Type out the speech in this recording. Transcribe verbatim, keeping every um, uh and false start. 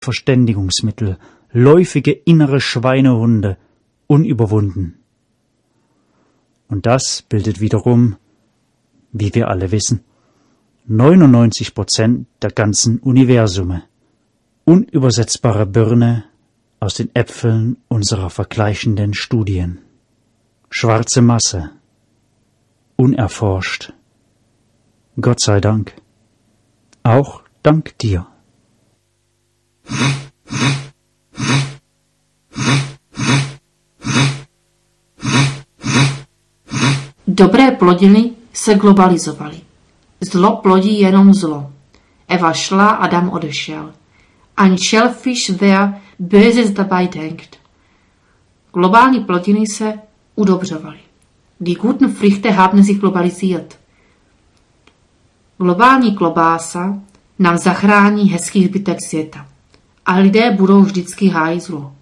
Verständigungsmittel, läufige innere Schweinehunde, unüberwunden. Und das bildet wiederum, wie wir alle wissen, neunundneunzig Prozent der ganzen Universume. Unübersetzbare Birne aus den Äpfeln unserer vergleichenden Studien. Schwarze Masse. Unerforscht. Gott sei Dank. Auch dank dir. Dobré plodiny se globalizovaly. Zlo plodí jenom zlo. Eva šla, Adam odešel. Ein Shellfish there Böses dabei denkt. Globální plodiny se udobřovaly. Die guten Früchte haben sich globalisiert. Globální klobása nám zachrání hezký zbytek světa. A lidé budou vždycky hájit zlo.